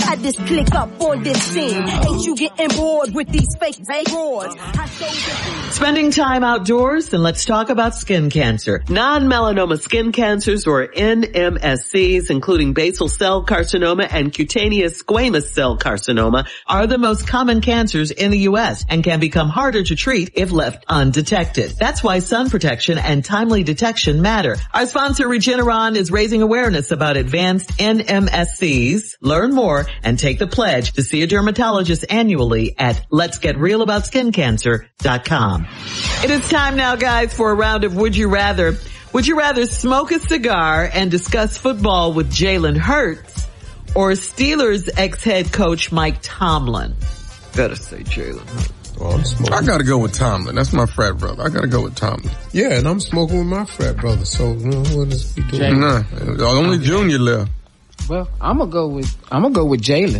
I just click up on this scene. Ain't you getting bored with these fake broads? Spending time outdoors? Then let's talk about skin cancer. Non-melanoma skin cancers, or NMSCs, including basal cell carcinoma and cutaneous squamous cell carcinoma, are the most common cancers in the U.S. and can become harder to treat if left undetected. That's why sun protection and timely detection matter. Our sponsor, Regeneron, is raising awareness about advanced NMSCs. Learn more and take the pledge to see a dermatologist annually at letsgetrealaboutSkinCancer.com. It is time now, guys, for a round of Would You Rather. Would you rather smoke a cigar and discuss football with Jalen Hurts or Steelers ex-head coach Mike Tomlin? Gotta say Jalen Hurts. Oh, I gotta go with Tomlin. That's my frat brother. I gotta go with Tomlin. Yeah, and I'm smoking with my frat brother. So, what is he doing? Nah, only Junior left. Well, I'm gonna go with Jalen.